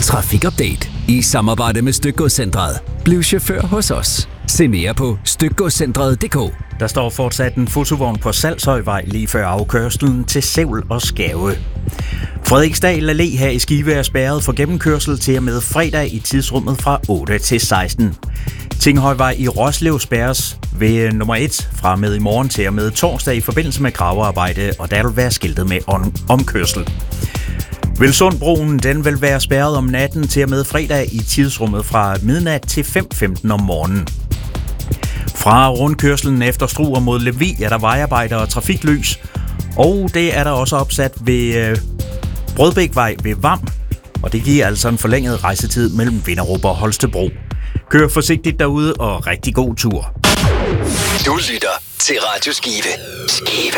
Trafikupdate i samarbejde med Stykgodscentret. Bliv chauffør hos os. Se mere på stykgodscentret.dk. Der står fortsat en fotovogn på Salshøjvej lige før afkørslen til Sævl og Skave. Frederiksdal Allé her i Skive er spærret for gennemkørsel til og med fredag i tidsrummet fra 8 til 16. Tinghøjvej i Roslev spærres ved nummer 1 fra med i morgen til og med torsdag i forbindelse med gravearbejde, og der vil være skiltet med omkørsel. Velsundbroen den vil være spærret om natten til og med fredag i tidsrummet fra midnat til 5:15 om morgenen. Fra rundkørslen efter Struer mod Lemvig er der vejarbejder og trafiklys, og det er der også opsat ved Brødbækvej ved Vam, og det giver altså en forlænget rejsetid mellem Vinderup og Holstebro. Kør forsigtigt derude og rigtig god tur. Du lytter til Radio Skive. Skive